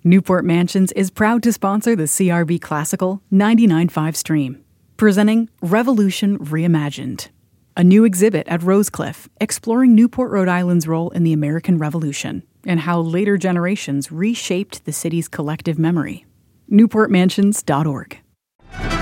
Newport Mansions is proud to sponsor the CRB Classical 99.5 stream, presenting Revolution Reimagined, a new exhibit at Rosecliff exploring Newport, Rhode Island's role in the American Revolution and how later generations reshaped the city's collective memory. NewportMansions.org.